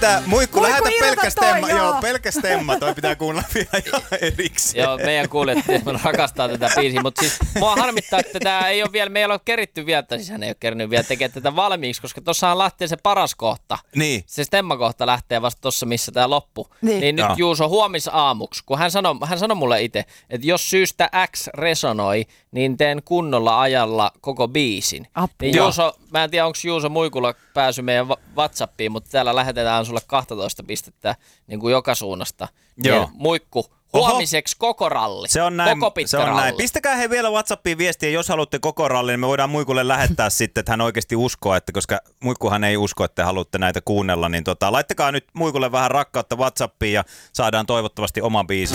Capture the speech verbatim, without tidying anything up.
Tää, muikku, Muikku, lähetä ilta pelkkä toi, stemma. joo. Joo, pelkkä stemma. Toi pitää kuunnella vielä erikseen. Joo, meidän kuulijat rakastaa tätä biisiä, mutta siis mua harmittaa, että tämä ei ole vielä, me ei ole keritty vielä, tai siis hän ei ole kerinyt vielä tekemään tätä valmiiksi, koska tuossahan lähtee se paras kohta. Niin. Se stemmakohta lähtee vasta tuossa, missä tämä loppu. Niin. Niin nyt Joo. Juuso huomisaamuksi, kun hän sanoi, hän sanoi mulle itse, että jos syystä X resonoi, niin teen kunnolla ajalla koko biisin. Apua. Niin Juuso, mä en tiedä, onko Juuso Muikulla pääsy meidän WhatsAppiin, mutta täällä lähetetään sulle kaksitoista pistettä niin kuin joka suunnasta. Joo. Niin Muikku, huomiseksi koko ralli. Se on näin. Koko pitkä se on ralli. näin. Pistäkää he vielä WhatsAppiin viestiä, jos haluatte koko rallin, niin me voidaan Muikulle lähettää sitten, että hän oikeasti uskoo, että koska Muikkuhan ei usko, että te haluatte näitä kuunnella, niin tota, laittakaa nyt Muikulle vähän rakkautta WhatsAppiin ja saadaan toivottavasti oma biisi.